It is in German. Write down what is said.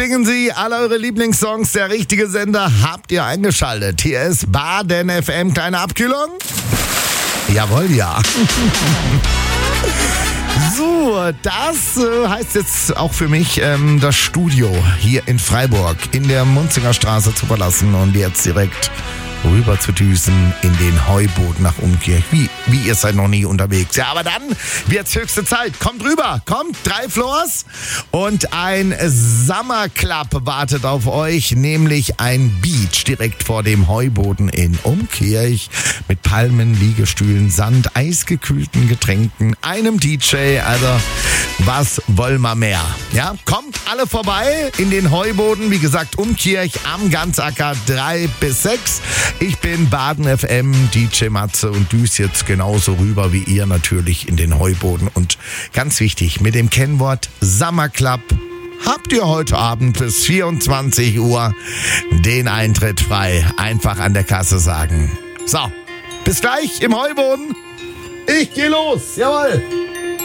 Singen Sie alle eure Lieblingssongs, der richtige Sender habt ihr eingeschaltet. Hier ist Baden FM, kleine Abkühlung. Jawohl, ja. So, das heißt jetzt auch für mich, das Studio hier in Freiburg in der Munzinger Straße zu verlassen und jetzt direkt rüber zu düsen in den Heuboden nach Umkirch. Wie ihr seid noch nie unterwegs. Ja, aber dann wird's höchste Zeit. Kommt rüber, kommt, 3 Floors und ein Summer Club wartet auf euch, nämlich ein Beach direkt vor dem Heuboden in Umkirch mit Palmen, Liegestühlen, Sand, eisgekühlten Getränken, einem DJ. Also, was wollen wir mehr? Ja, kommt alle vorbei in den Heuboden. Wie gesagt, Umkirch am Ganzacker 3 bis 6. Ich bin Baden FM, DJ Matze und düs jetzt genauso rüber wie ihr natürlich in den Heuboden. Und ganz wichtig, mit dem Kennwort Summer Club habt ihr heute Abend bis 24 Uhr den Eintritt frei. Einfach an der Kasse sagen. So, bis gleich im Heuboden. Ich geh los. Jawohl.